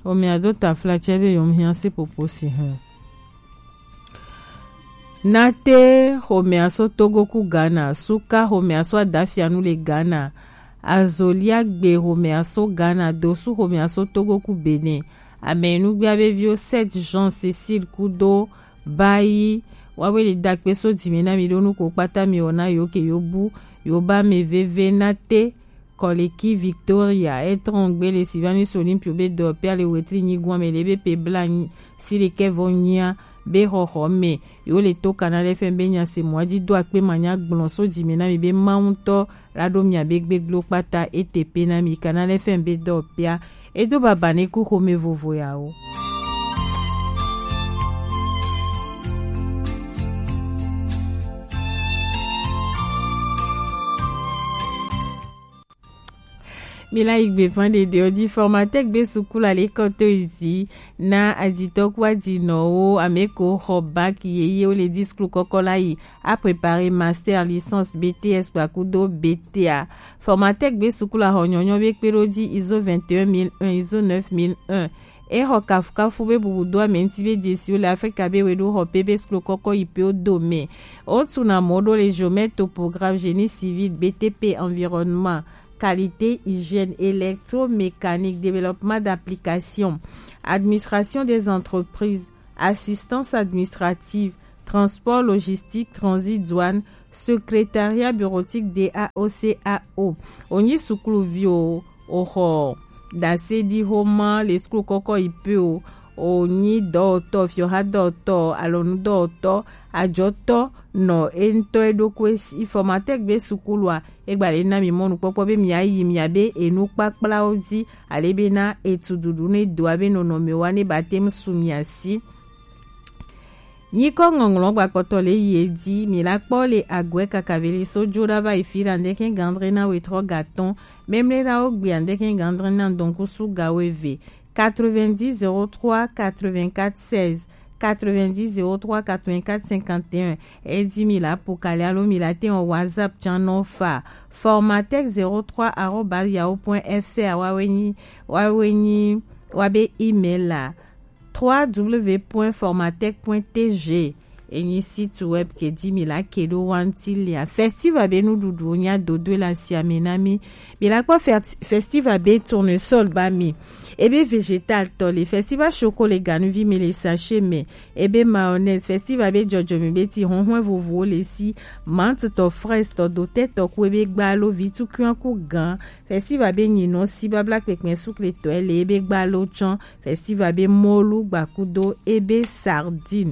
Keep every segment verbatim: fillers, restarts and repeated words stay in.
Omiado tafla chebe yom hiansi poposi he. Nate homeaso Togo ku Ghana, Suka homeaso Adafia nous le Ghana, Azolia gbe homeaso Ghana, Dosu homeaso Togo ku Benin, Amenu gbe vio sept Jean Cécile Kudo, Bayi, wawe le dakpe so dimena mi donu ko pata mi ona yoke yobu, yoba me veve nate, Koleki Victoria, Etrongbe le Sivani Solim Piobe do Père le Wetri Nigwa me lebe pe blanc, si le kevonia, be hoho me yo le to kanale fembe nya se mwadi do akpe manya glonso dimena mi be maunto rado mia begbe glo pata etp na mi kanale fembe do pia edo babane ku home vovo yao. Mila igbe fande de odi formatek be sukula le koto ici na adito kwa dino ameko hoba ki yeye o le disclu kokola yi a préparé master licence B T S bakudo B T A formatek be sukula honyonyo be perodi I S O vingt et un mille un I S O neuf mille un e hokafuka fube bubudo amenti be desio le Afrika be wedo hope be sklu koko ipe o dome o tuna modo le géomètre topographe génie civil B T P environnement qualité, hygiène, électromécanique, développement d'applications, administration des entreprises, assistance administrative, transport logistique, transit, douane, secrétariat bureautique D A O C A O. Oni sukulu vio oho dase di homa les sukulu koko ipeo oni doto fioha doto alonu doto ajoto no ento edokwesi informatek be sukulwa egbale na mi monu popo be mi ayi mi abe enu kpakpla ozi alebe na etududu ne do abe no no mewane batem sumiasi Niko ngonglo gba kotole yedi mi la pole agwe kakaveli sojura va ifira ndeke gandre na wetro gaton même les rao gbi ndeke gandre na donku su gaweve quatre-vingt-dix zéro trois quatre-vingt-quatre seize quatre-vingt-dix zéro trois quatre-vingt-quatre cinquante et un et dix mille pour Kalialo Milate en WhatsApp channel fa formatex zéro trois arobase yahoo point fr waweni waweni wabe email la w w w point formatec point t g et ni site web ke dix mille kelo wantilia festival be nous dudu nya dodo la siamenami bila kwa festival be tournesol bami ebe végétal to le festival choco le ganu vi me le sachet me ebe mayonnaise festival be jojo me beti honhon vovo le si mante to fraise to dote to ku ebe gbalo vitu kwan ku gan festival be nyino si babla pekmen souk le to ele ebe gbalo chan festival be molu bakudo ebe sardine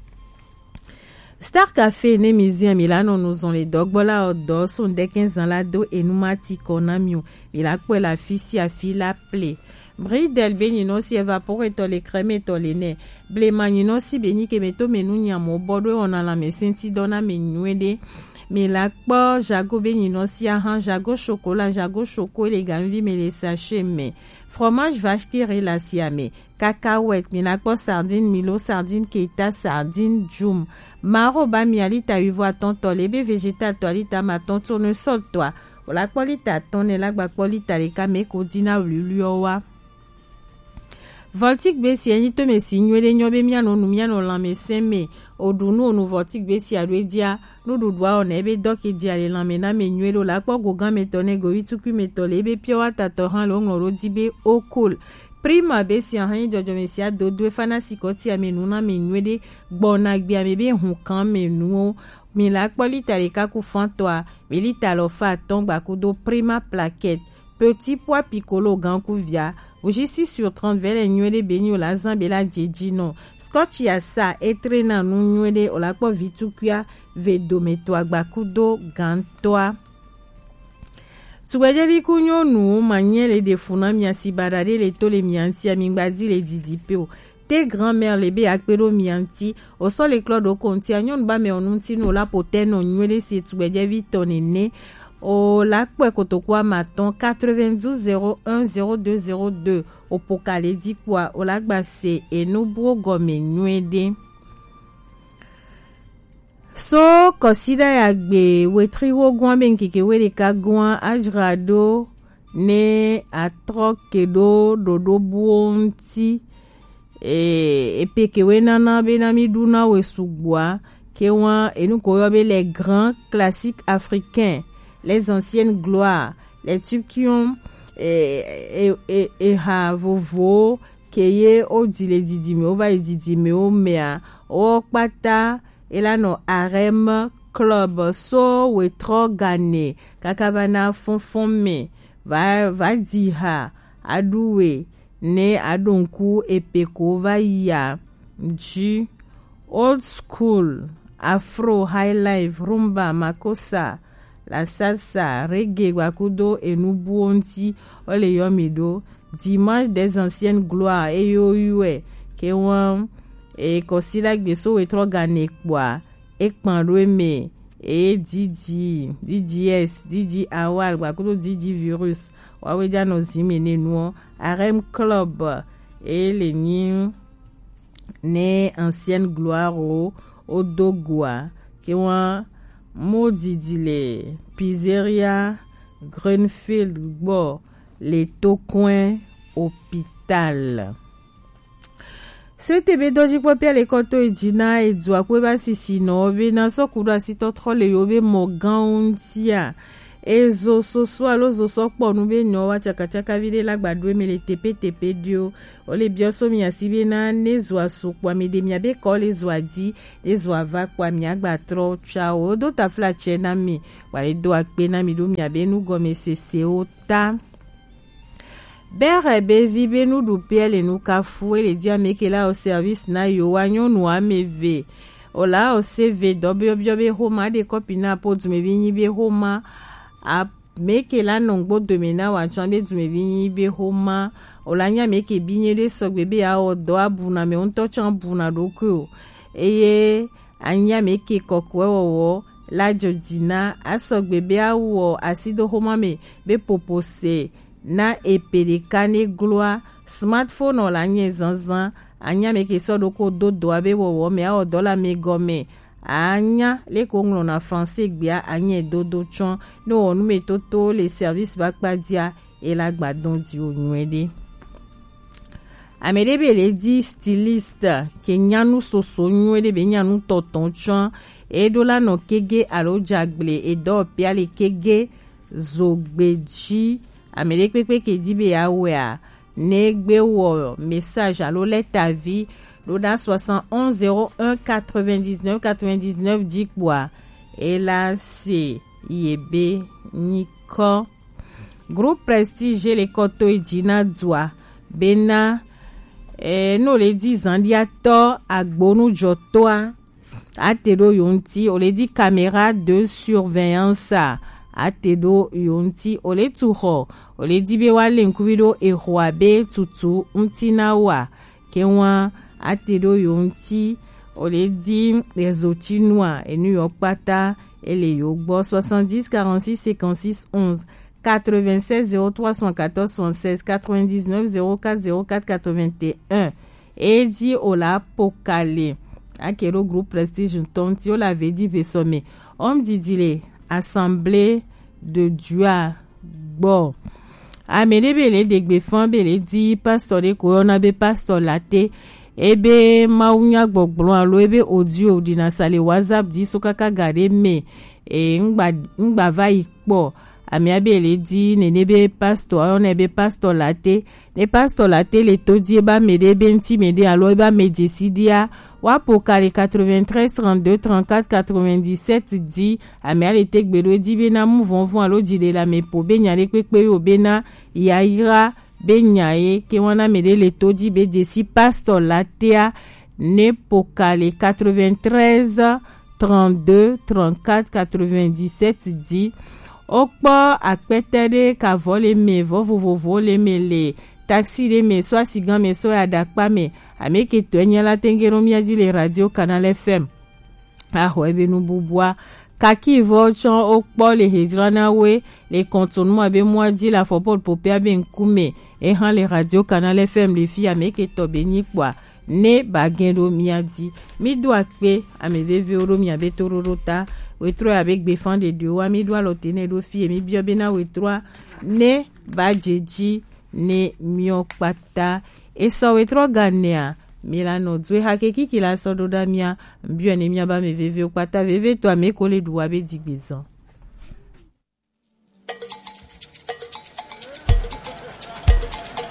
Star Café ne mizi a Milano nous on les dogbola odo son de quinze ans la do et nous mati konamio ila kwe la fisi a fi la ple Bridel benino si evapore to le creme to le ne ble manino si beni ke meto menu nyamo bodo on a la mesenti dona menuede mais la kpo jago benino si a han jago chocolat jago choco les ganvi me les sachets mais fromage vache qui la siame cacahuète mais la kpo sardine milo sardine keita sardine jum Maro ba mi alita uvo tonto lebe végétal to alita ma tonto ne sol toi la qualita tonne la gba qualita le kame kodina luluowa Voltic besi enito me signwele nyobe miano nu miano la me seme odunu onu voltic besi alwedia no dudwa on ebe doki dia le la me na me nywelo la kwa gogan me tonne go ituku me to lebe pio ata to han lo ngoro dibe okul Prima besi en hein jojo mesia do dwe fana sikoti amenu na menwede gbona gbi amebe hun kan menu mi la qualita le ka ku fantoa mi lita lo fa ton bakudo prima plaquette petit pois piccolo ganku via ojisi sur trente vele nywede benyo la zambe la jejino scotch ya sa etrena nu nywede olakpo vitukia vedometo agbakudo gantoa Suweje bikunyo nu manyele de funa miasi barade le tole mianti amingbadi le didipeo. Te grand-mère lebe akpero mianti o so le clodo konti anyon ba me onunti no la poteno nywele si suweje vitonene o la kwe kotokwa maton quatre-vingt-douze zéro un zéro deux zéro deux o pokale di kwa o la gbase e no bro gome nywede. So consider ya gbe wetri wo gwan ben kike we de ka gwan ajrado ne atrokedo dodo buonti e epekewe nana benami duna wesugwa kewan enukoyobe les grands classiques africains, les anciennes gloires, les tubes qui ont et et et et ha vovo keye odile didime ova edidime o mea o pata elano harem club so wetro gane kakabana fonfonme va va diha aduwe ne adonku epeko va ya ji old school afro high life rumba makosa la salsa reggae wakudo enubuonti ole yomido dimanche des anciennes gloires et yo yue ke wan e kosila gbeso wetro gane kwa ekpanreme e didi dds didi awal wakudo didi virus waweja no zimene no harem club et les nim ne ancienne gloire o odogwa ke wan modidile pizzeria Greenfield bo les Tocoins hôpital. Setebe doji popia le koto ejina edzwa kweba sisi no be na sokura sitotro le yobe mogantia ezo soso alo zo sokpo nu be no wa chaka chaka vide lagbadwe me le tepe tepe dio ole bioso mi asibe na nezwa sokwa me de mi abe ko le zwa di ezwa va kwa mi agba tro chao do ta fla chena mi wale do akpe na mi do mi abe nu gome sese ota bere be vibe nu du piele nu kafu ele dia mekela au service na yo wanyo nu ameve ola o cv dobio biobe homa de kopina po du me vinyi be homa a mekela nongbo domena wa chambe du me vinyi be homa ola nya meke binye de sogbebe a odo abuna me onto chambuna doku eye anya meke kokwe wo la jodina asogbebe a wo asido homa me be popose na epelekane gloire smartphone ola nye zanzan anya meke sodoko dodo abe wowo me a odola me gome anya le konglo na français gbia anya dodo chon no onu me toto les services bakpadia et la gbadon di onwede amedebe le di styliste ke nyanu soso nwede be nyanu toton chon e dola no kege alo jagle e do pia le kege zogbeji amele pepe ke dibe ya wea negbe wo message alo leta vie loda soixante et onze zéro un quatre-vingt-dix-neuf quatre-vingt-dix-neuf dikwa et là c'est yebe niko groupe prestige le koto ejina dwa bena eh no le di zandiato agbonu jotoa atero yonti o le di caméra de surveillance atedo yonti ole tuho ole dibe wale nkubido ehwabe tutu mtinawa kenwa atedo yonti ole di rezo chinois et New York pata ele yogbo soixante-dix quarante-six cinquante-six onze quatre-vingt-seize zéro trois cent quatorze soixante-seize quatre-vingt-dix-neuf zéro quatre zéro quatre quatre-vingt-un et di ola pokale akero groupe prestige tonti ola vedi besome om didile assemblée de Dieu bon amene bele degbe fan bele di pastor de corona be pastor latte ebe maunya gbogbon alo ebe audio di na sale WhatsApp di sokaka gade me e ngba ngba va ipo ami abele di nenebe pastor on ebe pastor latte ne pastor latte le todi eba mede benti mede alo eba medesidia wapokale quatre-vingt-treize trente-deux trente-quatre quatre-vingt-dix-sept di ame ale tegbelo di bena mouvon von alo di de la mepo benya le pepe yo bena yaira benya e ke wana mede le todi be desi pastor latea ne pokale quatre-vingt-treize trente-deux trente-quatre quatre-vingt-dix-sept di okpo akpetede ka vole me vovo vovo le mele taxi de me so asigan me so adakpa me ameke toenya la tengero miadi le radio Canal F M aho ebe nu bubwa kaki vochon okpo le hejrana we le contournement be moadi la fopol popia be nkume e han le radio Canal F M le fi ameke to beni kwa ne bagendo miadi mi do akpe ameveve oro mi abe tororota wetroi avec befan de Dieu wa mi doit l'otene do fi mi bio bena wetroi ne bajeji ne miokpata eso wetro ganea milano dwe hakeki kila sodo damia bio ne mia ba me veve okpata veve to amekole duwa be digbezan